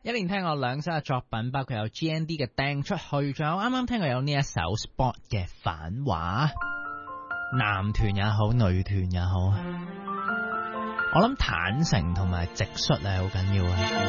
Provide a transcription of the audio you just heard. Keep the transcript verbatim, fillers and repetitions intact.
一連聽過兩首嘅作品，包括有 G N D 嘅掟出去，仲有啱啱聽過有呢一首 Spot 嘅反話。男團也好，女團也好，我諗坦誠同埋直率係好緊要啊。